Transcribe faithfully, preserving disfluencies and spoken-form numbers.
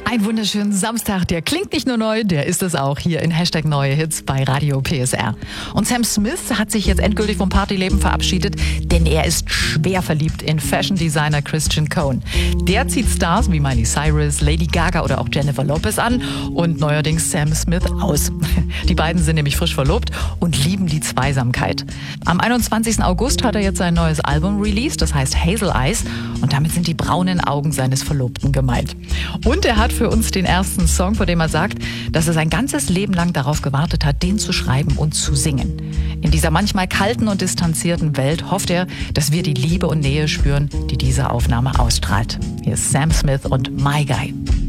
Ein wunderschönen Samstag, der klingt nicht nur neu, der ist es auch hier in Hashtag Neue Hits bei Radio P S R. Und Sam Smith hat sich jetzt endgültig vom Partyleben verabschiedet, denn er ist schwer verliebt in Fashion-Designer Christian Cohn. Der zieht Stars wie Miley Cyrus, Lady Gaga oder auch Jennifer Lopez an und neuerdings Sam Smith aus. Die beiden sind nämlich frisch verlobt und lieben die Zweisamkeit. Am einundzwanzigsten August hat er jetzt sein neues Album released, das heißt Hazel Eyes, und damit sind die braunen Augen seines Verlobten gemeint. Und er hat für uns den ersten Song, von dem er sagt, dass er sein ganzes Leben lang darauf gewartet hat, den zu schreiben und zu singen. In dieser manchmal kalten und distanzierten Welt hofft er, dass wir die Liebe und Nähe spüren, die diese Aufnahme ausstrahlt. Hier ist Sam Smith und My Guy.